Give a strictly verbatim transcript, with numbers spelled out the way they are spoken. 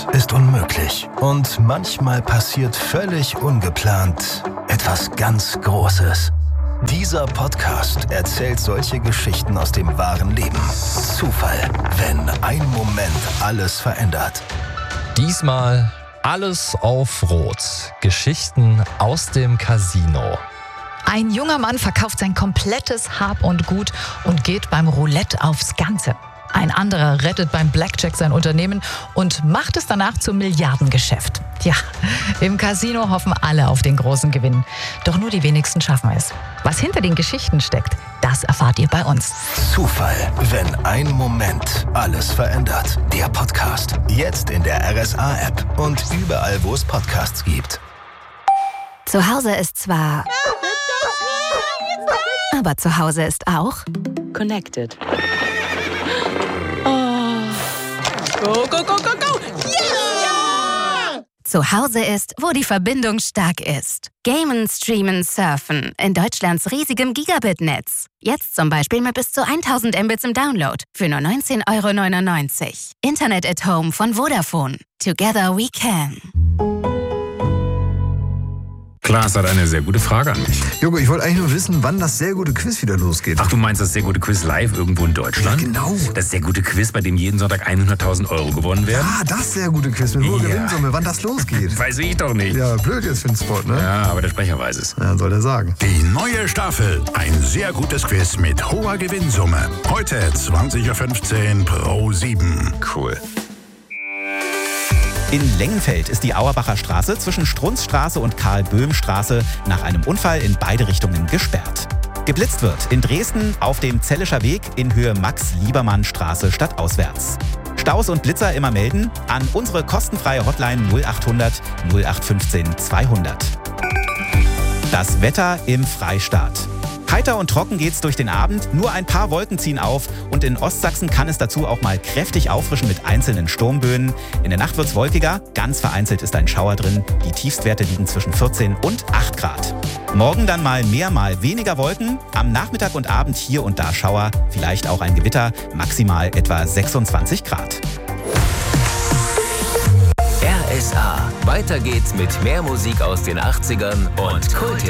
ist unmöglich. Und manchmal passiert völlig ungeplant etwas ganz Großes. Dieser Podcast erzählt solche Geschichten aus dem wahren Leben. Zufall, wenn ein Moment alles verändert. Diesmal alles auf Rot. Geschichten aus dem Casino. Ein junger Mann verkauft sein komplettes Hab und Gut und geht beim Roulette aufs Ganze. Ein anderer rettet beim Blackjack sein Unternehmen und macht es danach zum Milliardengeschäft. Ja, im Casino hoffen alle auf den großen Gewinn. Doch nur die wenigsten schaffen es. Was hinter den Geschichten steckt, das erfahrt ihr bei uns. Zufall, wenn ein Moment alles verändert. Der Podcast. Jetzt in der R S A-App und überall, wo es Podcasts gibt. Zu Hause ist zwar... Aber zu Hause ist auch... Connected. Go, go, go, go, go! Yeah! Zu Hause ist, wo die Verbindung stark ist. Gamen, streamen, surfen. In Deutschlands riesigem Gigabit-Netz. Jetzt zum Beispiel mit bis zu tausend Mbits im Download. Für nur neunzehn Euro neunundneunzig. Internet at Home von Vodafone. Together we can. Klaas hat eine sehr gute Frage an mich. Joko, ich wollte eigentlich nur wissen, wann das sehr gute Quiz wieder losgeht. Ach, du meinst das sehr gute Quiz live irgendwo in Deutschland? Ja, genau. Das sehr gute Quiz, bei dem jeden Sonntag hunderttausend Euro gewonnen werden? Ah, das sehr gute Quiz mit hoher Ja. Gewinnsumme, wann das losgeht. Weiß ich doch nicht. Ja, blöd jetzt für den Spot, ne? Ja, aber der Sprecher weiß es. Ja, soll er sagen. Die neue Staffel. Ein sehr gutes Quiz mit hoher Gewinnsumme. Heute zwanzig Uhr fünfzehn Pro sieben. Cool. In Lengenfeld ist die Auerbacher Straße zwischen Strunzstraße und Karl-Böhm-Straße nach einem Unfall in beide Richtungen gesperrt. Geblitzt wird in Dresden auf dem Zellischer Weg in Höhe Max-Liebermann-Straße stadtauswärts. Staus und Blitzer immer melden an unsere kostenfreie Hotline null achthundert null acht fünfzehn zweihundert. Das Wetter im Freistaat. Heiter und trocken geht's durch den Abend, nur ein paar Wolken ziehen auf und in Ostsachsen kann es dazu auch mal kräftig auffrischen mit einzelnen Sturmböen. In der Nacht wird's wolkiger, ganz vereinzelt ist ein Schauer drin. Die Tiefstwerte liegen zwischen vierzehn und acht Grad. Morgen dann mal mehr, mal weniger Wolken. Am Nachmittag und Abend hier und da Schauer, vielleicht auch ein Gewitter, maximal etwa sechsundzwanzig Grad. R S A. Weiter geht's mit mehr Musik aus den achtzigern und Kult.